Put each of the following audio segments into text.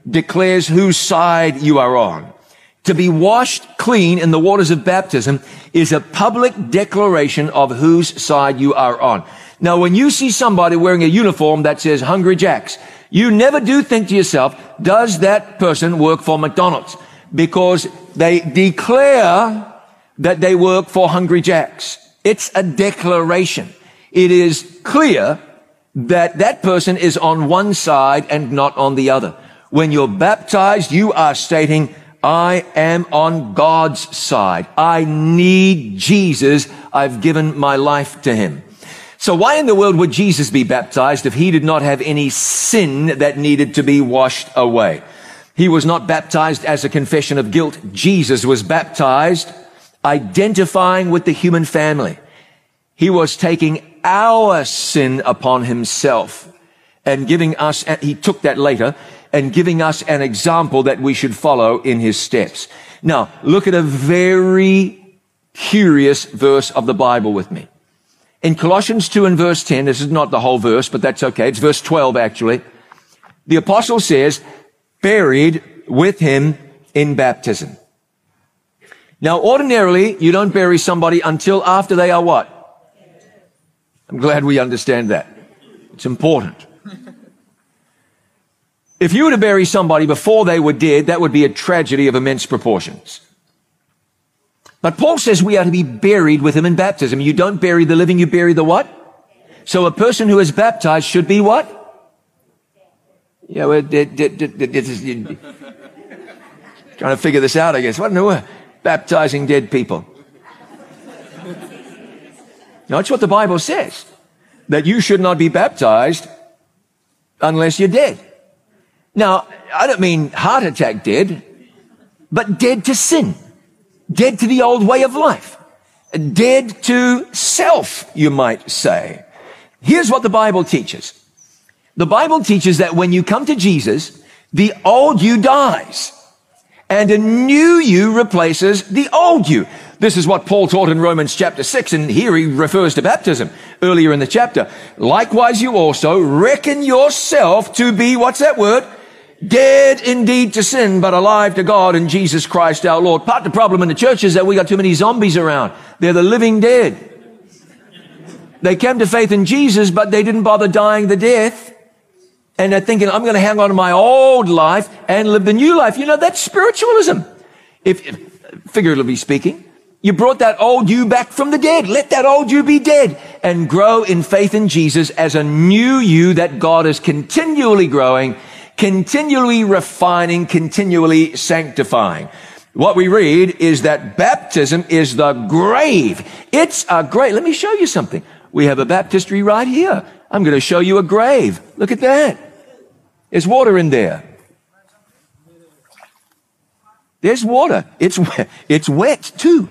declares whose side you are on. To be washed clean in the waters of baptism is a public declaration of whose side you are on. Now, when you see somebody wearing a uniform that says Hungry Jack's, you never do think to yourself, does that person work for McDonald's? Because they declare that they work for Hungry Jack's. It's a declaration. It is clear that that person is on one side and not on the other. When you're baptized, you are stating, I am on God's side. I need Jesus. I've given my life to him. So why in the world would Jesus be baptized if he did not have any sin that needed to be washed away? He was not baptized as a confession of guilt. Jesus was baptized identifying with the human family. He was taking our sin upon himself and giving us, and he took that later, and giving us an example that we should follow in his steps. Now, look at a very curious verse of the Bible with me. In Colossians 2 and verse 10, this is not the whole verse, but that's okay. It's verse 12, actually. The apostle says, buried with him in baptism. Now, ordinarily, you don't bury somebody until after they are what? I'm glad we understand that. It's important. If you were to bury somebody before they were dead, that would be a tragedy of immense proportions. But Paul says we are to be buried with him in baptism. You don't bury the living, you bury the what? So a person who is baptized should be what? Yeah, we're trying to figure this out, I guess. What in the world? Baptizing dead people. No, it's what the Bible says. That you should not be baptized unless you're dead. Now, I don't mean heart attack dead, but dead to sin. Dead to the old way of life. Dead to self, you might say. Here's what the Bible teaches. The Bible teaches that when you come to Jesus, the old you dies, and a new you replaces the old you. This is what Paul taught in Romans chapter 6, and here he refers to baptism earlier in the chapter. Likewise, you also reckon yourself to be, what's that word? Dead indeed to sin, but alive to God in Jesus Christ our Lord. Part of the problem in the church is that we got too many zombies around. They're the living dead. They came to faith in Jesus, but they didn't bother dying the death. And they're thinking, I'm going to hang on to my old life and live the new life. You know, that's spiritualism. If figuratively speaking, you brought that old you back from the dead. Let that old you be dead and grow in faith in Jesus as a new you that God is continually growing, continually refining, continually sanctifying. What we read is that baptism is the grave. It's a grave. Let me show you something. We have a baptistry right here. I'm going to show you a grave. Look at that. There's water in there. There's water. It's wet too.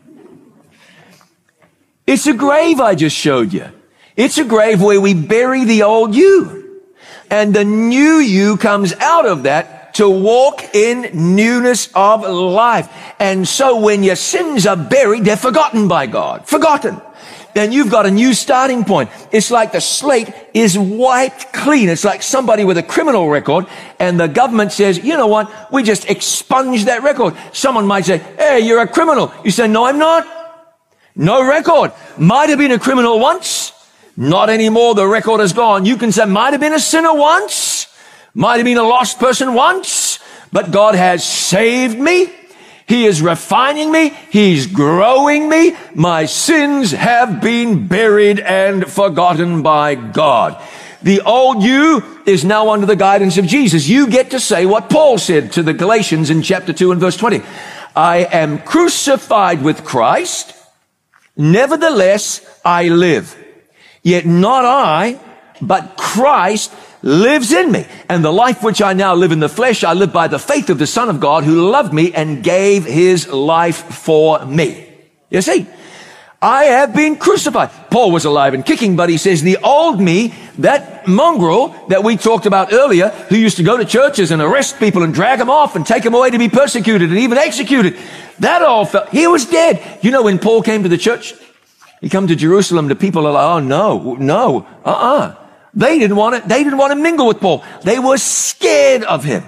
It's a grave I just showed you. It's a grave where we bury the old you. And the new you comes out of that to walk in newness of life. And so when your sins are buried, they're forgotten by God. Forgotten. Then you've got a new starting point. It's like the slate is wiped clean. It's like somebody with a criminal record and the government says, you know what? We just expunge that record. Someone might say, hey, you're a criminal. You say, no, I'm not. No record. Might have been a criminal once. Not anymore. The record is gone. You can say, might have been a sinner once. Might have been a lost person once. But God has saved me. He is refining me. He's growing me. My sins have been buried and forgotten by God. The old you is now under the guidance of Jesus. You get to say what Paul said to the Galatians in chapter 2 and verse 20. I am crucified with Christ. Nevertheless, I live. Yet not I, but Christ lives in me. And the life which I now live in the flesh, I live by the faith of the Son of God who loved me and gave his life for me. You see, I have been crucified. Paul was alive and kicking, but he says the old me, that mongrel that we talked about earlier, who used to go to churches and arrest people and drag them off and take them away to be persecuted and even executed, that all felt, he was dead. You know, when Paul came to the church, he come to Jerusalem, the people are like, oh no, They didn't want to mingle with Paul. They were scared of him.